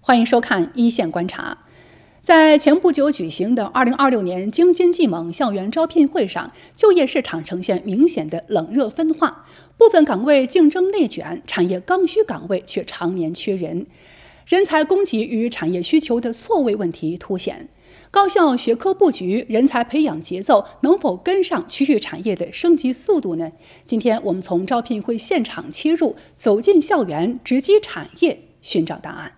欢迎收看一线观察。在前不久举行的2026年京津冀盟校园招聘会上，就业市场呈现明显的冷热分化，部分岗位竞争内卷，产业刚需岗位却常年缺人，人才供给与产业需求的错位问题凸显。高校学科布局、人才培养节奏能否跟上区域产业的升级速度呢？今天我们从招聘会现场切入，走进校园，直击产业，寻找答案。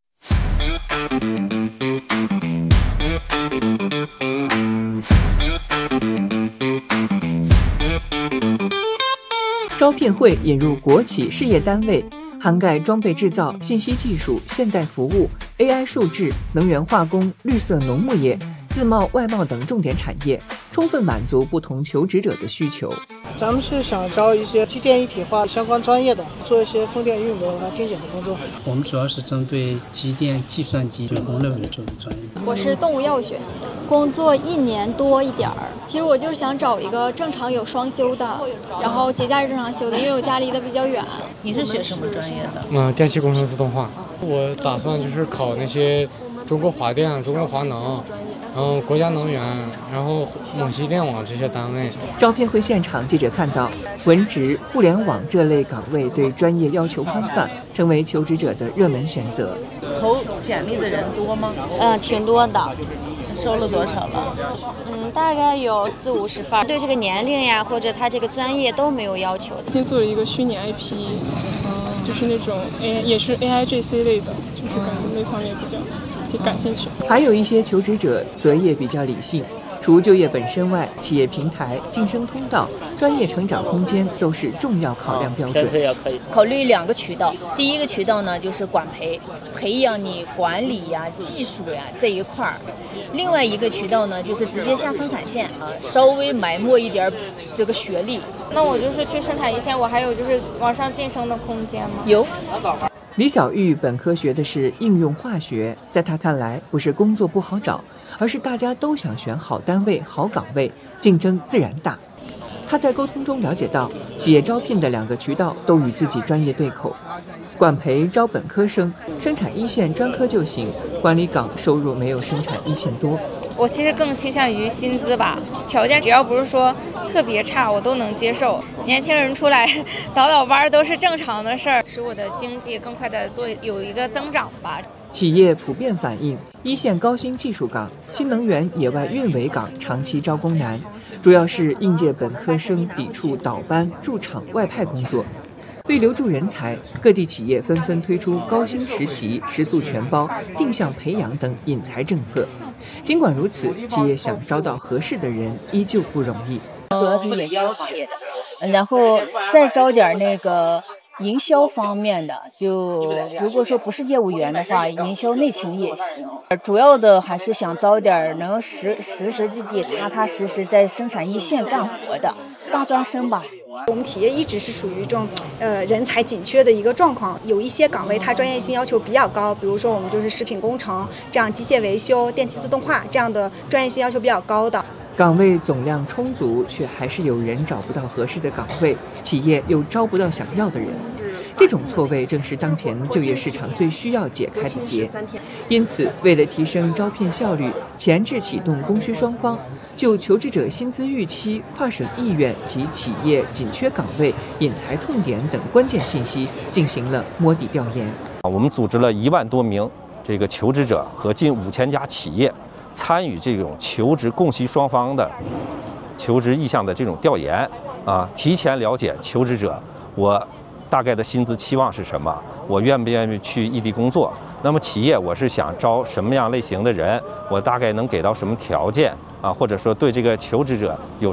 招聘会引入国企事业单位，涵盖装备制造、信息技术、现代服务、AI 数智、能源化工、绿色农牧业、自贸外贸等重点产业，充分满足不同求职者的需求。 咱们是想招一些机电一体化相关专业的，做一些风电运维和定检的工作。 我们主要是针对机电、计算机、理工类为主的专业。 我是动物药学，工作1年多一点儿。其实我就是想找一个正常有双休的，然后节假日正常休的，因为我家离得比较远。 你是学什么专业的？ 电气工程自动化。我打算就是考那些中国华电、中国华能。国家能源，然后蒙西电网这些单位。 招聘会现场，记者看到文职、互联网这类岗位对专业要求宽泛，成为求职者的热门选择。 投简历的人多吗？ 挺多的。 收了多少了？ 大概有40-50份。对这个年龄呀，或者他这个专业都没有要求的。 新做了一个虚拟 IP，就是那种也是 AIGC 类的，就是感觉那方面比较感兴趣。 还有一些求职者择业比较理性，除就业本身外，企业平台、晋升通道、专业成长空间都是重要考量标准。 考虑2个渠道，第一个渠道呢就是管培养你管理呀、技术呀这一块儿；另外一个渠道呢就是直接下生产线稍微埋没一点这个学历。 那我就是去生产一线，我还有就是往上晋升的空间吗？ 有。 李小玉本科学的是应用化学，在她看来，不是工作不好找，而是大家都想选好单位、好岗位，竞争自然大。她在沟通中了解到，企业招聘的2个渠道都与自己专业对口。管培招本科生，生产一线专科就行；管理岗收入没有生产一线多。 我其实更倾向于薪资吧，条件只要不是说特别差，我都能接受。年轻人出来倒班都是正常的事儿，使我的经济更快的有一个增长吧。 企业普遍反映，一线高新技术岗、新能源野外运维岗长期招工难，主要是应届本科生抵触倒班、驻厂外派工作。为留住人才，各地企业纷纷推出高薪实习、食宿全包、定向培养等引才政策。尽管如此，企业想招到合适的人依旧不容易。 主要是引销行业的，然后再招点那个营销方面的，就如果说不是业务员的话，营销内勤也行。主要的还是想招点能实际、踏踏实实在生产一线干活的大专生吧。 我们企业一直是属于这种人才紧缺的一个状况，有一些岗位它专业性要求比较高，比如说我们就是食品工程这样机械维修、电气自动化这样的专业性要求比较高的。 岗位总量充足，却还是有人找不到合适的岗位，企业又招不到想要的人。这种错位正是当前就业市场最需要解开的结。因此，为了提升招聘效率，前置启动供需双方就求职者薪资预期、跨省意愿及企业紧缺岗位、引才痛点等关键信息进行了摸底调研。 我们组织了1万多名这个求职者和近5000家企业参与这种求职供需双方的求职意向的这种调研提前了解求职者我大概的薪资期望是什么，我愿不愿意去异地工作，那么企业我是想招什么样类型的人，我大概能给到什么条件或者说对这个求职者有